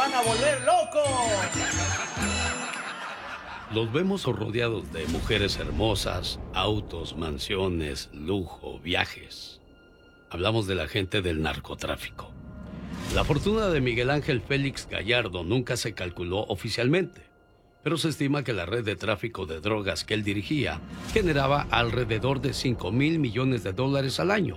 van a volver locos. Los vemos rodeados de mujeres hermosas, autos, mansiones, lujo, viajes. Hablamos de la gente del narcotráfico. La fortuna de Miguel Ángel Félix Gallardo nunca se calculó oficialmente, pero se estima que la red de tráfico de drogas que él dirigía generaba alrededor de $5,000 millones al año.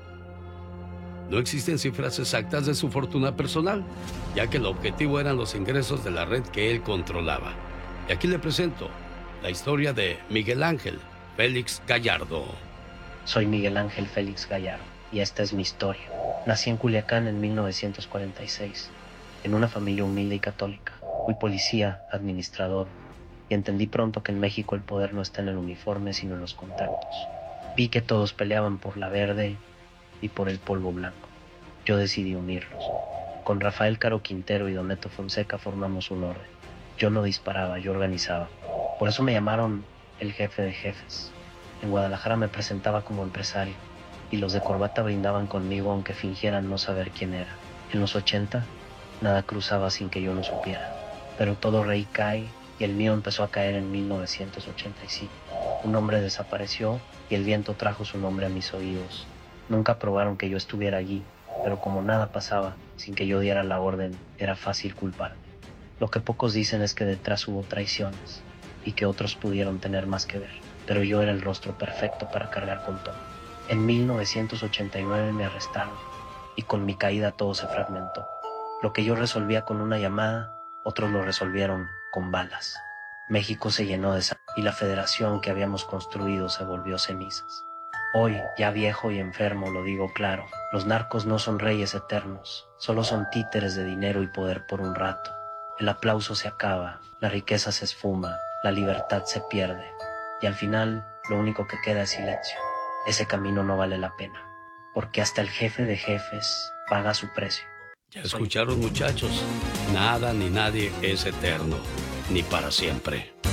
No existen cifras exactas de su fortuna personal, ya que el objetivo eran los ingresos de la red que él controlaba. Y aquí le presento la historia de Miguel Ángel Félix Gallardo. Soy Miguel Ángel Félix Gallardo y esta es mi historia. Nací en Culiacán en 1946, en una familia humilde y católica. Fui policía, administrador, y entendí pronto que en México el poder no está en el uniforme sino en los contactos. Vi que todos peleaban por la verde y por el polvo blanco. Yo decidí unirlos. Con Rafael Caro Quintero y Doneto Fonseca formamos un orden. Yo no disparaba, yo organizaba. Por eso me llamaron el jefe de jefes. En Guadalajara me presentaba como empresario y los de corbata brindaban conmigo aunque fingieran no saber quién era. En los 80, nada cruzaba sin que yo lo supiera. Pero todo rey cae y el mío empezó a caer en 1985. Un hombre desapareció y el viento trajo su nombre a mis oídos. Nunca probaron que yo estuviera allí, pero como nada pasaba sin que yo diera la orden, era fácil culparme. Lo que pocos dicen es que detrás hubo traiciones y que otros pudieron tener más que ver, pero yo era el rostro perfecto para cargar con todo. En 1989 me arrestaron y con mi caída todo se fragmentó. Lo que yo resolvía con una llamada, otros lo resolvieron con balas. México se llenó de sangre y la federación que habíamos construido se volvió cenizas. Hoy, ya viejo y enfermo, lo digo claro, los narcos no son reyes eternos, solo son títeres de dinero y poder por un rato. El aplauso se acaba, la riqueza se esfuma, la libertad se pierde, y al final lo único que queda es silencio. Ese camino no vale la pena, porque hasta el jefe de jefes paga su precio. Ya escucharon, muchachos, nada ni nadie es eterno, ni para siempre.